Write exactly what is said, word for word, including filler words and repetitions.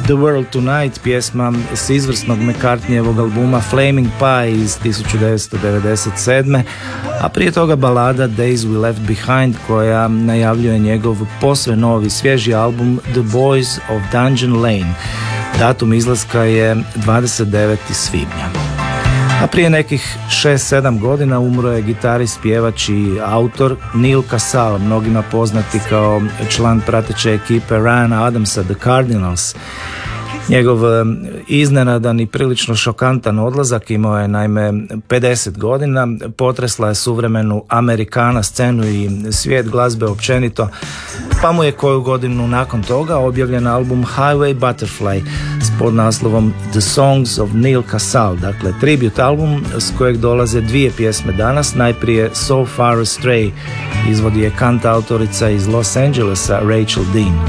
The World Tonight, pjesma s izvrsnog McCartneyevog albuma Flaming Pie iz tisuću devetsto devedeset sedme, a prije toga balada Days We Left Behind koja najavljuje njegov posve novi svježi album The Boys of Dungeon Lane. Datum izlaska je dvadeset deveti svibnja. A prije nekih šest sedam godina umro je gitarist, pjevač i autor Neil Casal, mnogima poznati kao član prateće ekipe Ryana Adamsa, The Cardinals. Njegov iznenadan i prilično šokantan odlazak imao je naime pedeset godina, potresla je suvremenu Amerikana scenu i svijet glazbe općenito, pa mu je koju godinu nakon toga objavljen album Highway Butterfly s podnaslovom The Songs of Neil Casal, dakle tribut album s kojeg dolaze dvije pjesme danas. Najprije So Far Astray, izvodi je kantautorica iz Los Angelesa Rachel Dean.